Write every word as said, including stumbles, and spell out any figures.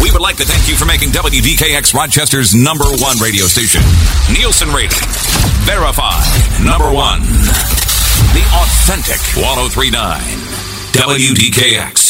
We would like to thank you for making W D K X Rochester's number one radio station. Nielsen rating. Verified. Number one. The authentic ten thirty-nine. W D K X.